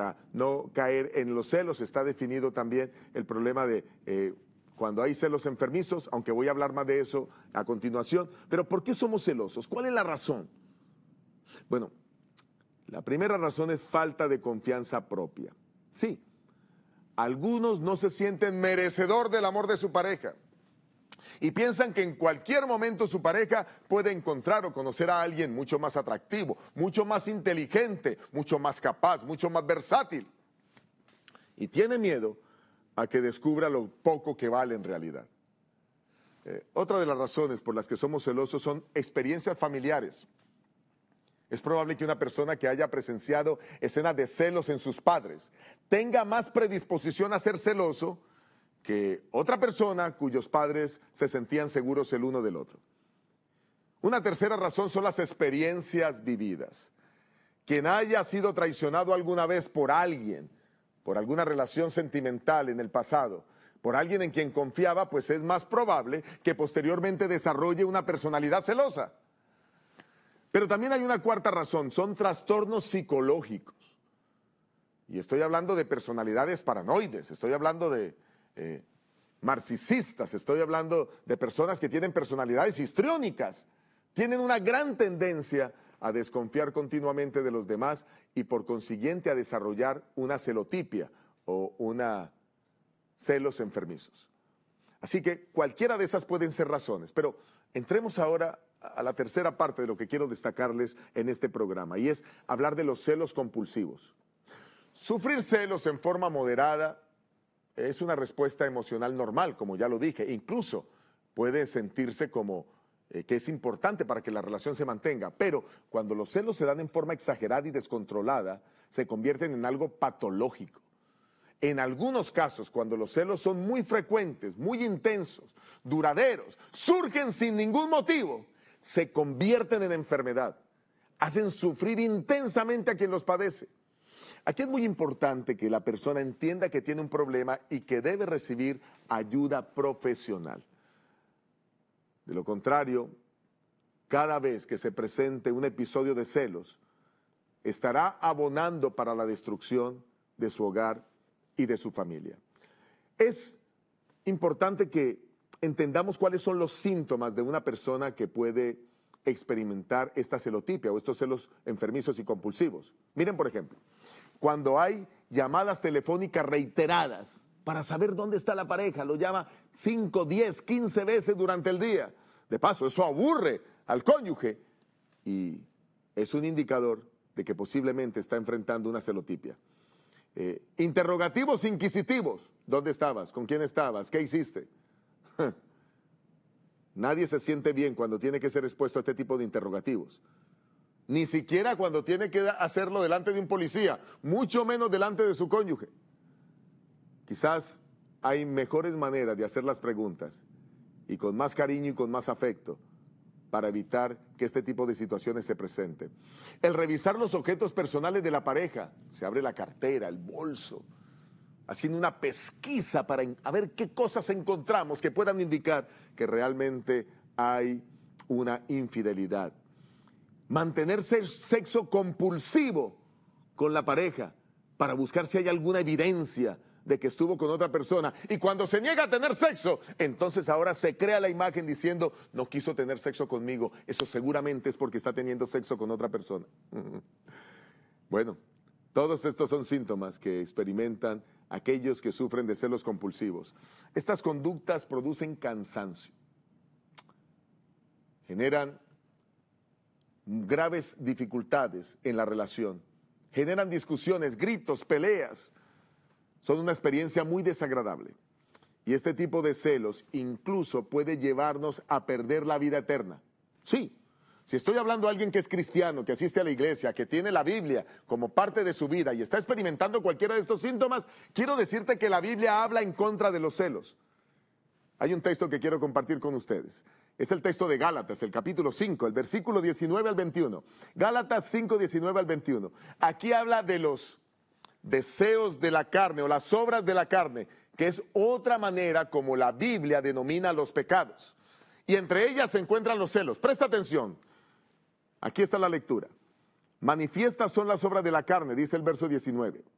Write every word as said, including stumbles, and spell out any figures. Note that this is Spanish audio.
para no caer en los celos. Está definido también el problema de eh, cuando hay celos enfermizos, aunque voy a hablar más de eso a continuación. Pero ¿por qué somos celosos? ¿Cuál es la razón? Bueno, la primera razón es falta de confianza propia. Sí, algunos no se sienten merecedor del amor de su pareja y piensan que en cualquier momento su pareja puede encontrar o conocer a alguien mucho más atractivo, mucho más inteligente, mucho más capaz, mucho más versátil. Y tiene miedo a que descubra lo poco que vale en realidad. Eh, otra de las razones por las que somos celosos son experiencias familiares. Es probable que una persona que haya presenciado escenas de celos en sus padres tenga más predisposición a ser celoso que otra persona cuyos padres se sentían seguros el uno del otro. Una tercera razón son las experiencias vividas. Quien haya sido traicionado alguna vez por alguien, por alguna relación sentimental en el pasado, por alguien en quien confiaba, pues es más probable que posteriormente desarrolle una personalidad celosa. Pero también hay una cuarta razón, son trastornos psicológicos. Y estoy hablando de personalidades paranoides, estoy hablando de eh, narcisistas, estoy hablando de personas que tienen personalidades histriónicas, tienen una gran tendencia a desconfiar continuamente de los demás y por consiguiente a desarrollar una celotipia o una celos enfermizos. Así que cualquiera de esas pueden ser razones, pero entremos ahora a la tercera parte de lo que quiero destacarles en este programa, y es hablar de los celos compulsivos. Sufrir celos en forma moderada es una respuesta emocional normal, como ya lo dije, incluso puede sentirse como eh, que es importante para que la relación se mantenga, pero cuando los celos se dan en forma exagerada y descontrolada, se convierten en algo patológico. En algunos casos, cuando los celos son muy frecuentes, muy intensos, duraderos, surgen sin ningún motivo, se convierten en enfermedad, hacen sufrir intensamente a quien los padece. Aquí es muy importante que la persona entienda que tiene un problema y que debe recibir ayuda profesional. De lo contrario, cada vez que se presente un episodio de celos, estará abonando para la destrucción de su hogar y de su familia. Es importante que entendamos cuáles son los síntomas de una persona que puede experimentar esta celotipia o estos celos enfermizos y compulsivos. Miren, por ejemplo, cuando hay llamadas telefónicas reiteradas para saber dónde está la pareja, lo llama cinco, diez, quince veces durante el día. De paso, eso aburre al cónyuge y es un indicador de que posiblemente está enfrentando una celotipia. Eh, interrogativos inquisitivos. ¿Dónde estabas? ¿Con quién estabas? ¿Qué hiciste? Nadie se siente bien cuando tiene que ser expuesto a este tipo de interrogativos. Ni siquiera cuando tiene que hacerlo delante de un policía, mucho menos delante de su cónyuge. Quizás hay mejores maneras de hacer las preguntas y con más cariño y con más afecto para evitar que este tipo de situaciones se presenten. El revisar los objetos personales de la pareja, se abre la cartera, el bolso, haciendo una pesquisa para a ver qué cosas encontramos que puedan indicar que realmente hay una infidelidad. Mantenerse sexo compulsivo con la pareja para buscar si hay alguna evidencia de que estuvo con otra persona. Y cuando se niega a tener sexo, entonces ahora se crea la imagen diciendo, no quiso tener sexo conmigo. Eso seguramente es porque está teniendo sexo con otra persona. Bueno, todos estos son síntomas que experimentan aquellos que sufren de celos compulsivos. Estas conductas producen cansancio, generan graves dificultades en la relación, generan discusiones, gritos, peleas. Son una experiencia muy desagradable. Y este tipo de celos incluso puede llevarnos a perder la vida eterna. Sí, si estoy hablando de alguien que es cristiano, que asiste a la iglesia, que tiene la Biblia como parte de su vida y está experimentando cualquiera de estos síntomas, quiero decirte que la Biblia habla en contra de los celos. Hay un texto que quiero compartir con ustedes. Es el texto de Gálatas, el capítulo cinco, el versículo diecinueve al veintiuno. Gálatas cinco, diecinueve al veintiuno. Aquí habla de los deseos de la carne o las obras de la carne, que es otra manera como la Biblia denomina los pecados. Y entre ellas se encuentran los celos. Presta atención. Aquí está la lectura. Manifiestas son las obras de la carne, dice el verso diecinueve.